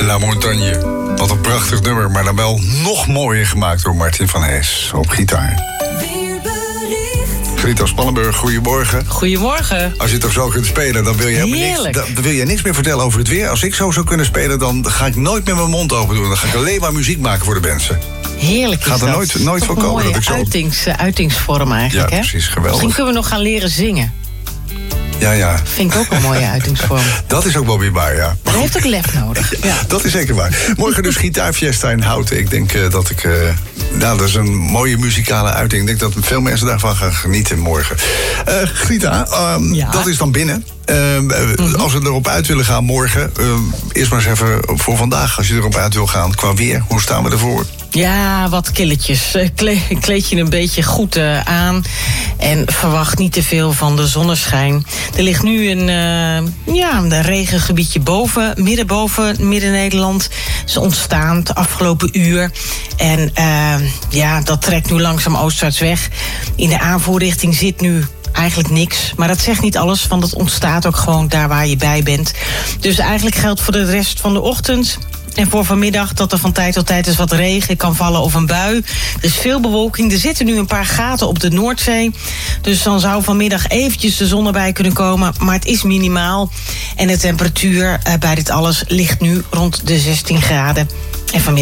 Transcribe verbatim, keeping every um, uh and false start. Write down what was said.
La Montagne. Wat een prachtig nummer, maar dan wel nog mooier gemaakt door Martin van Hees op gitaar. Grita Spannenburg, goedemorgen. Goedemorgen. Als je toch zo kunt spelen, dan wil je helemaal niks, dan wil je niks meer vertellen over het weer. Als ik zo zou kunnen spelen, dan ga ik nooit meer mijn mond open doen. Dan ga ik alleen maar muziek maken voor de mensen. Heerlijk is Gaat er dat. nooit, nooit van komen. Een dat ik zo... uitings, uh, uitingsvorm eigenlijk, ja, hè? precies, geweldig. Misschien kunnen we nog gaan leren zingen. Ja, ja. Vind ik ook een mooie uitingsvorm. Dat is ook wel weer waar, ja. Dat heeft ook lef nodig. Ja. Dat is zeker waar. Morgen dus gitaarfiesta in Houten. Ik denk uh, dat ik... Uh, nou, dat is een mooie muzikale uiting. Ik denk dat veel mensen daarvan gaan genieten morgen. Uh, Grita, um, ja. dat is dan binnen. Uh, mm-hmm. Als we erop uit willen gaan morgen... Uh, eerst maar eens even voor vandaag, als je erop uit wil gaan. Qua weer, hoe staan we ervoor? Ja, wat killetjes. Kleed je een beetje goed uh, aan. En verwacht niet te veel van de zonneschijn. Er ligt nu een, uh, ja, een regengebiedje boven, midden boven Midden-Nederland. Het is ontstaan het afgelopen uur. En uh, ja, dat trekt nu langzaam oostwaarts weg. In de aanvoerrichting zit nu eigenlijk niks. Maar dat zegt niet alles, want het ontstaat ook gewoon daar waar je bij bent. Dus eigenlijk geldt voor de rest van de ochtend en voor vanmiddag dat er van tijd tot tijd eens wat regen kan vallen of een bui. Er is veel bewolking. Er zitten nu een paar gaten op de Noordzee. Dus dan zou vanmiddag eventjes de zon erbij kunnen komen. Maar het is minimaal. En de temperatuur bij dit alles ligt nu rond de zestien graden. En vanmiddag